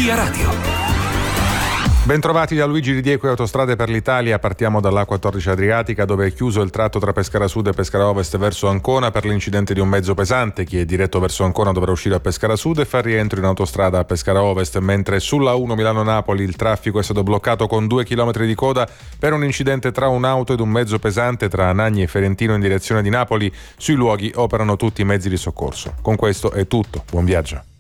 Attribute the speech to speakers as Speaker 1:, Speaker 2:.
Speaker 1: Via Radio.
Speaker 2: Bentrovati da Luigi Ridieco e Autostrade per l'Italia. Partiamo dall'A14 Adriatica, dove è chiuso il tratto tra Pescara Sud e Pescara Ovest verso Ancona per l'incidente di un mezzo pesante. Chi è diretto verso Ancona dovrà uscire a Pescara Sud e far rientro in autostrada a Pescara Ovest, mentre sulla 1 Milano-Napoli il traffico è stato bloccato con 2 chilometri di coda per un incidente tra un'auto ed un mezzo pesante tra Anagni e Ferentino in direzione di Napoli. Sui luoghi operano tutti i mezzi di soccorso. Con questo è tutto. Buon viaggio.